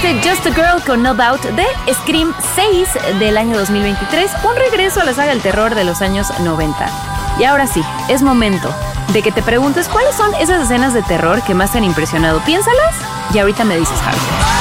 Escuchaste Just a Girl con No Doubt de Scream 6 del año 2023, un regreso a la saga del terror de los años 90. Y ahora sí, es momento de que te preguntes cuáles son esas escenas de terror que más te han impresionado. Piénsalas y ahorita me dices, Javi.